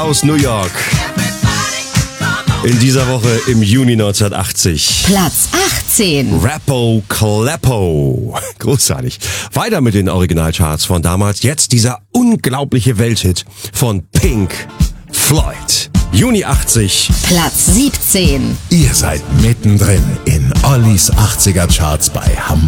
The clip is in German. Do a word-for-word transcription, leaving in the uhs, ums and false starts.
aus New York. In dieser Woche im Juni neunzehnhundertachtzig. Platz achtzehn. Rappo Kleppo. Großartig. Weiter mit den Originalcharts von damals. Jetzt dieser unglaubliche Welthit von Pink Floyd. Juni achtzig. Platz siebzehn. Ihr seid mittendrin in Ollis achtziger Charts bei Hamburg.